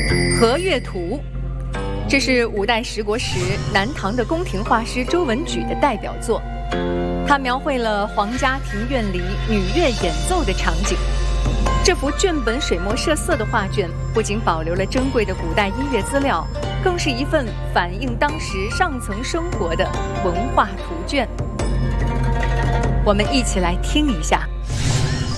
和乐图，这是五代十国时南唐的宫廷画师周文举的代表作。他描绘了皇家庭院里女乐演奏的场景。这幅卷本水墨设色的画卷，不仅保留了珍贵的古代音乐资料，更是一份反映当时上层生活的文化图卷。我们一起来听一下。